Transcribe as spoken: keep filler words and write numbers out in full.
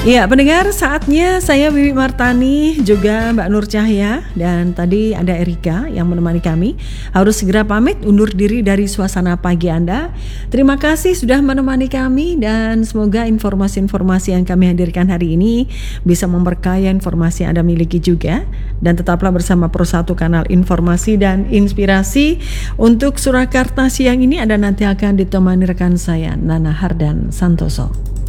Ya, pendengar, saatnya saya Wiwi Martani, juga Mbak Nur Cahya, dan tadi ada Erika yang menemani kami. Harus segera pamit undur diri dari suasana pagi Anda. Terima kasih sudah menemani kami, dan semoga informasi-informasi yang kami hadirkan hari ini bisa memperkaya informasi yang Anda miliki juga. Dan tetaplah bersama Pro satu Kanal Informasi dan Inspirasi. Untuk Surakarta siang ini Anda nanti akan ditemani rekan saya Nana Hardan Santoso.